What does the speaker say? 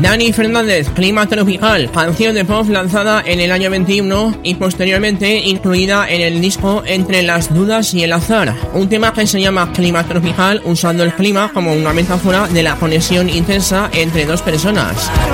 Dani Fernández, Clima Tropical, canción de pop lanzada en el año 21 y posteriormente incluida en el disco Entre las dudas y el azar, un tema que se llama Clima Tropical usando el clima como una metáfora de la conexión intensa entre dos personas.